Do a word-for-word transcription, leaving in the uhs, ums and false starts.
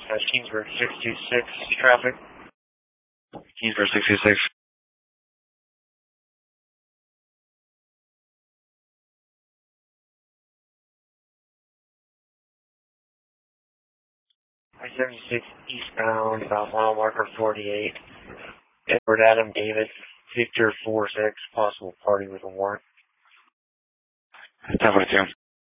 Uh, Keensburg six two six traffic. Keensburg six two six. I seventy-six eastbound, about mile marker forty-eight. Edward Adam David, Victor four six, possible party with a warrant. ten forty-two.